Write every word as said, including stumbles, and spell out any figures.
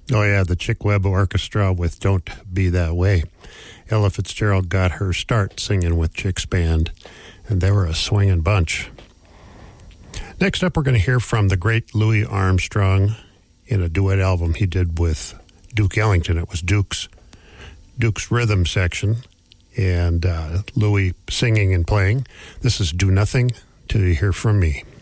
Oh, yeah, the Chick Webb Orchestra with Don't Be That Way. Ella Fitzgerald got her start singing with Chick's band, and they were a swinging bunch. Next up, we're going to hear from the great Louis Armstrong in a duet album he did with Duke Ellington. It was Duke's, Duke's rhythm section, and uh, Louis singing and playing. This is Do Nothing Till You Hear From Me.